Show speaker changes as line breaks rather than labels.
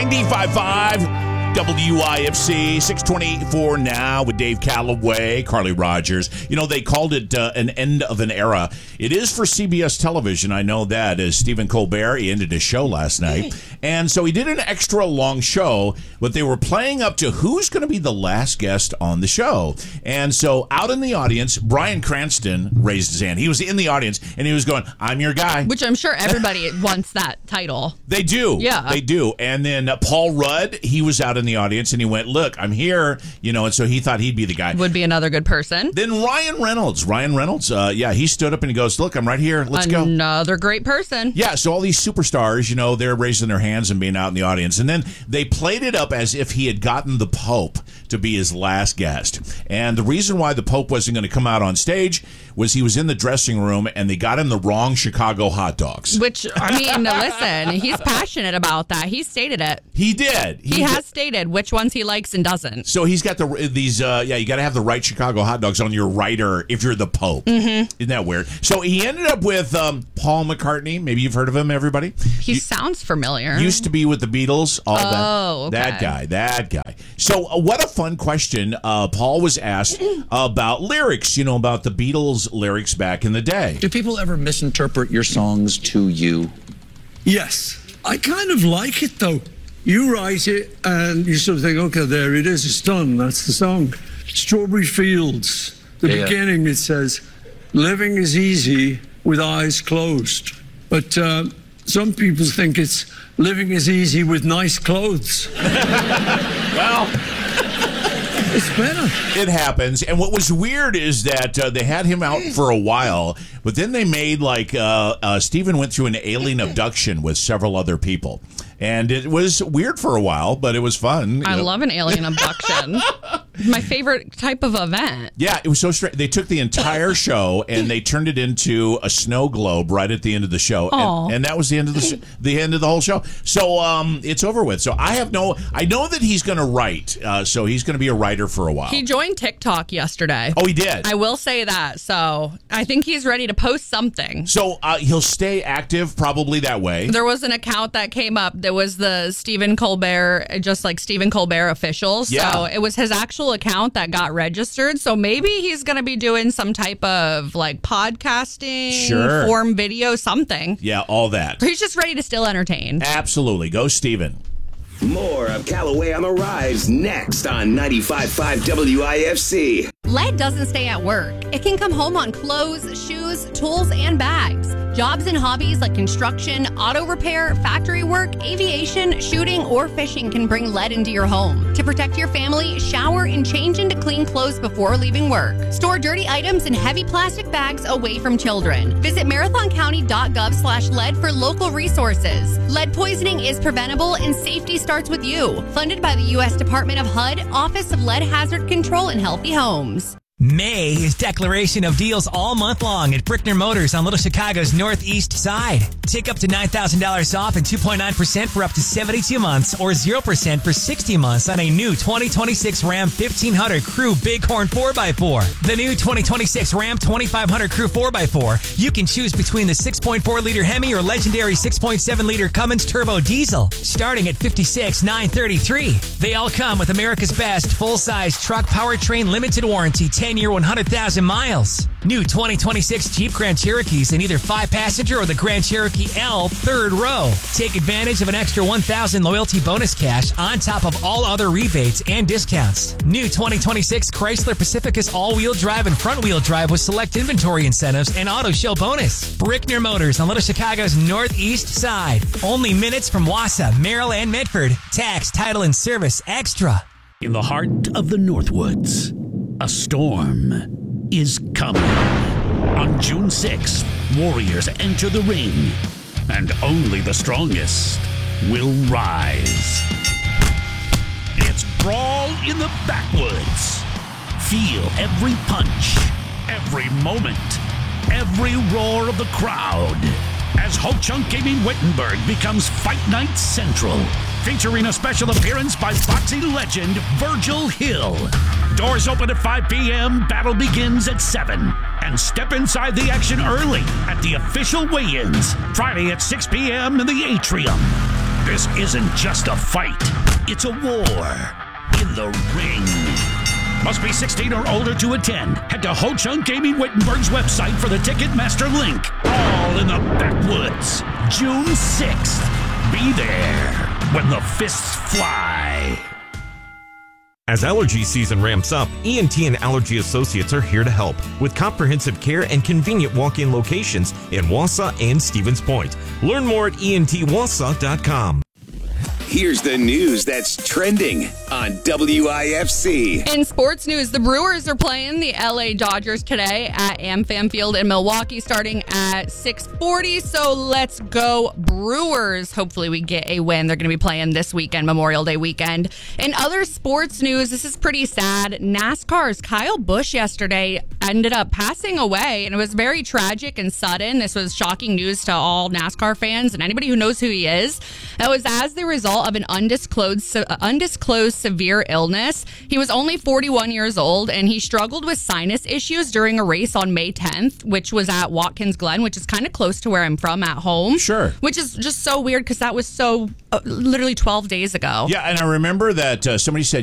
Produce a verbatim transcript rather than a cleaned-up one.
ninety-five point five W I F C, six twenty-four now with Dave Calloway, Carly Rogers. You know, they called it uh, an end of an era. It is for C B S television. I know that, as Stephen Colbert, he ended his show last night. And so he did an extra long show, but they were playing up to who's going to be the last guest on the show. And so out in the audience, Bryan Cranston raised his hand. He was in the audience, and he was going, I'm your guy.
Which I'm sure everybody wants that title.
They do.
Yeah.
They do. And then uh, Paul Rudd, he was out in the audience, and he went, look, I'm here. You know, and so he thought he'd be the guy.
Would be another good person.
Then Ryan Reynolds. Ryan Reynolds, uh, yeah, he stood up and he goes, look, I'm right here. Let's
another
go.
Another great person.
Yeah, so all these superstars, you know, they're raising their hands and being out in the audience. And then they played it up as if he had gotten the Pope to be his last guest. And the reason why the Pope wasn't going to come out on stage was he was in the dressing room and they got him the wrong Chicago hot dogs.
Which, I mean, listen, he's passionate about that. He stated it.
He did.
He, he has did. stated which ones he likes and doesn't.
So he's got the these, uh, yeah, you got to have the right Chicago hot dogs on your rider if you're the Pope.
Mm-hmm.
Isn't that weird? So he ended up with um, Paul McCartney. Maybe you've heard of him, everybody.
He
you,
sounds familiar.
Used to be with the Beatles. All
oh,
that,
okay.
that guy, that guy. So uh, what a fun question. Uh, Paul was asked about lyrics, you know, about the Beatles lyrics back in the day.
Do people ever misinterpret your songs to you?
Yes. I kind of like it, though. You write it and you sort of think, okay, there it is, it's done, that's the song. Strawberry Fields, the
yeah.
beginning, it says, living is easy with eyes closed. But uh, some people think it's living is easy with nice clothes.
Well...
It's better.
It happens. And what was weird is that uh, they had him out for a while, but then they made like uh, uh, Stephen went through an alien abduction with several other people. And it was weird for a while, but it was fun.
I
know.
love an alien abduction. My favorite type of event.
Yeah, it was so strange. They took the entire show and they turned it into a snow globe right at the end of the show, and, and that was the end of the sh- the end of the whole show. So um, it's over with. So I have no. I know that he's going to write. Uh, so he's going to be a writer for a while.
He joined TikTok yesterday.
Oh, he did.
I will say that. So I think he's ready to post something.
So uh, he'll stay active probably that way.
There was an account that came up. There was the Stephen Colbert, just like Stephen Colbert officials.
Yeah.
So it was his actual account that got registered. So maybe he's going to be doing some type of like podcasting,
sure.
form video, something.
Yeah, all that.
He's just ready to still entertain.
Absolutely. Go, Stephen.
More of Calloway on the Rise next on ninety-five point five W I F C.
Lead doesn't stay at work. It can come home on clothes, shoes, tools, and bags. Jobs and hobbies like construction, auto repair, factory work, aviation, shooting, or fishing can bring lead into your home. To protect your family, shower and change into clean clothes before leaving work. Store dirty items in heavy plastic bags away from children. Visit marathoncounty.gov slash lead for local resources. Lead poisoning is preventable and safety starts with you. Funded by the U S Department of H U D, Office of Lead Hazard Control and Healthy Homes.
May is declaration of deals all month long at Brickner Motors on Little Chicago's northeast side. Take up to nine thousand dollars off and two point nine percent for up to seventy-two months or zero percent for sixty months on a new twenty twenty-six Ram fifteen hundred Crew Bighorn four by four. The new twenty twenty-six Ram twenty-five hundred Crew four by four. You can choose between the six point four liter Hemi or legendary six point seven liter Cummins Turbo Diesel, starting at fifty-six thousand nine hundred thirty-three dollars. They all come with America's best full-size truck powertrain limited warranty, ten year, one hundred thousand miles. New twenty twenty-six Jeep Grand Cherokees in either five passenger or the Grand Cherokee L third row. Take advantage of an extra one thousand loyalty bonus cash on top of all other rebates and discounts. New twenty twenty-six Chrysler Pacificus all-wheel drive and front-wheel drive with select inventory incentives and auto show bonus. Brickner Motors on Little Chicago's northeast side. Only minutes from Wausau, Merrill, and Medford. Tax, title, and service extra.
In the heart of the Northwoods, a storm is coming. On June sixth, warriors enter the ring, and only the strongest will rise. It's Brawl in the Backwoods. Feel every punch, every moment, every roar of the crowd as Ho Chunk Gaming Wittenberg becomes Fight Night Central, featuring a special appearance by boxing legend Virgil Hill. Doors open at five p.m., battle begins at seven. And step inside the action early at the official weigh-ins, Friday at six p.m. in the Atrium. This isn't just a fight, it's a war in the ring. Must be sixteen or older to attend. Head to Ho Chunk Gaming Wittenberg's website for the Ticketmaster link. All in the backwoods. June sixth. Be there when the fists fly.
As allergy season ramps up, E N T and Allergy Associates are here to help with comprehensive care and convenient walk-in locations in Wausau and Stevens Point. Learn more at E N T wausau dot com.
Here's the news that's trending on W I F C.
In sports news, the Brewers are playing the L A Dodgers today at AmFam Field in Milwaukee starting at six forty. So let's go Brewers. Hopefully we get a win. They're going to be playing this weekend, Memorial Day weekend. In other sports news, this is pretty sad. NASCAR's Kyle Busch yesterday ended up passing away, and it was very tragic and sudden. This was shocking news to all NASCAR fans and anybody who knows who he is. It was as the result of an undisclosed undisclosed severe illness. He was only forty-one years old, and he struggled with sinus issues during a race on May tenth, which was at Watkins Glen, which is kind of close to where I'm from at home.
Sure.
Which is just so weird because that was so uh, literally twelve days ago.
Yeah, and I remember that uh, somebody said